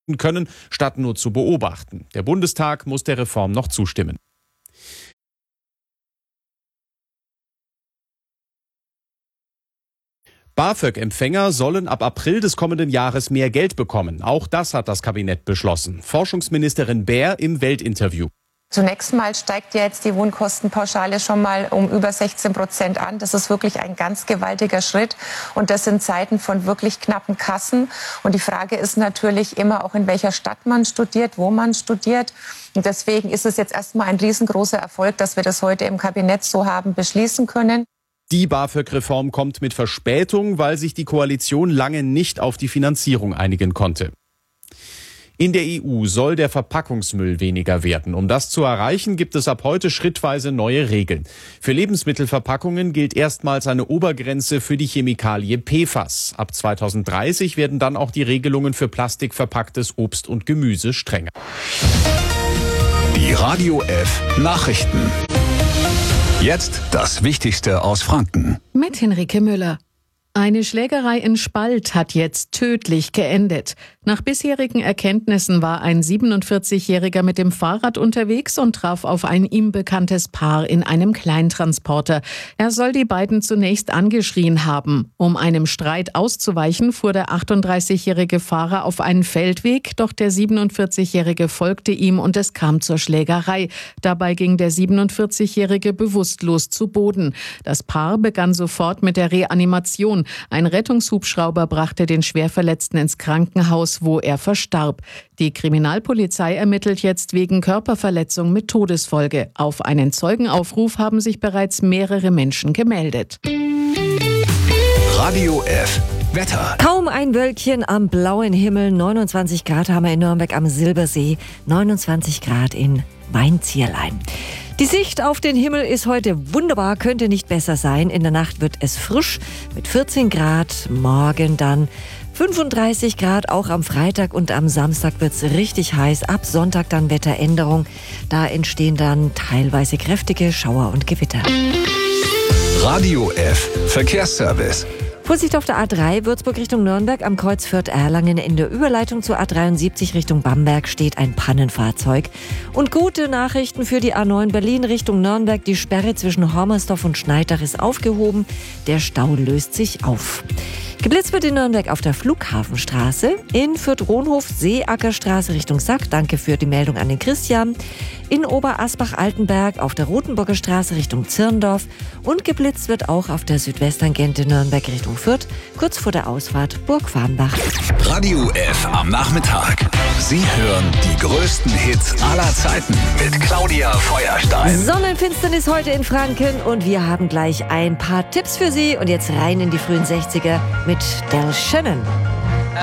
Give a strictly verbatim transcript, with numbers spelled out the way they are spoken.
können, statt nur zu beobachten. Der Bundestag muss der Reform noch zustimmen. BAföG-Empfänger sollen ab April des kommenden Jahres mehr Geld bekommen. Auch das hat das Kabinett beschlossen. Forschungsministerin Baer im Weltinterview. Zunächst mal steigt ja jetzt die Wohnkostenpauschale schon mal um über sechzehn Prozent an. Das ist wirklich ein ganz gewaltiger Schritt. Und das in Zeiten von wirklich knappen Kassen. Und die Frage ist natürlich immer auch, in welcher Stadt man studiert, wo man studiert. Und deswegen ist es jetzt erstmal ein riesengroßer Erfolg, dass wir das heute im Kabinett so haben beschließen können. Die BAföG-Reform kommt mit Verspätung, weil sich die Koalition lange nicht auf die Finanzierung einigen konnte. In der E U soll der Verpackungsmüll weniger werden. Um das zu erreichen, gibt es ab heute schrittweise neue Regeln. Für Lebensmittelverpackungen gilt erstmals eine Obergrenze für die Chemikalie P F A S. Ab zweitausenddreißig werden dann auch die Regelungen für plastikverpacktes Obst und Gemüse strenger. Die Radio F Nachrichten. Jetzt das Wichtigste aus Franken. Mit Henrike Müller. Eine Schlägerei in Spalt hat jetzt tödlich geendet. Nach bisherigen Erkenntnissen war ein siebenundvierzigjähriger mit dem Fahrrad unterwegs und traf auf ein ihm bekanntes Paar in einem Kleintransporter. Er soll die beiden zunächst angeschrien haben. Um einem Streit auszuweichen, fuhr der achtunddreißigjährige Fahrer auf einen Feldweg, doch der siebenundvierzigjährige folgte ihm und es kam zur Schlägerei. Dabei ging der siebenundvierzigjährige bewusstlos zu Boden. Das Paar begann sofort mit der Reanimation. Ein Rettungshubschrauber brachte den Schwerverletzten ins Krankenhaus, wo er verstarb. Die Kriminalpolizei ermittelt jetzt wegen Körperverletzung mit Todesfolge. Auf einen Zeugenaufruf haben sich bereits mehrere Menschen gemeldet. Radio F Wetter. Kaum ein Wölkchen am blauen Himmel. neunundzwanzig Grad haben wir in Nürnberg am Silbersee. neunundzwanzig Grad in Weinzierlein. Die Sicht auf den Himmel ist heute wunderbar, könnte nicht besser sein. In der Nacht wird es frisch mit vierzehn Grad, morgen dann fünfunddreißig Grad, auch am Freitag und am Samstag wird es richtig heiß. Ab Sonntag dann Wetteränderung, da entstehen dann teilweise kräftige Schauer und Gewitter. Radio F Verkehrsservice. Vorsicht auf der A drei, Würzburg Richtung Nürnberg, am Kreuz Fürth-Erlangen. In der Überleitung zur A dreiundsiebzig Richtung Bamberg steht ein Pannenfahrzeug. Und gute Nachrichten für die A neun Berlin Richtung Nürnberg. Die Sperre zwischen Hormersdorf und Schneidach ist aufgehoben. Der Stau löst sich auf. Geblitzt wird in Nürnberg auf der Flughafenstraße, in Fürth-Rohnhof, Seeackerstraße Richtung Sack. Danke für die Meldung an den Christian. In Oberasbach-Altenberg auf der Rotenburger Straße Richtung Zirndorf. Und geblitzt wird auch auf der Südwesttangente Nürnberg Richtung Fürth, kurz vor der Ausfahrt Burgfarnbach. Radio F am Nachmittag. Sie hören die größten Hits aller Zeiten mit Claudia Feuerstein. Sonnenfinsternis heute in Franken und wir haben gleich ein paar Tipps für Sie. Und jetzt rein in die frühen sechziger mit Del Shannon.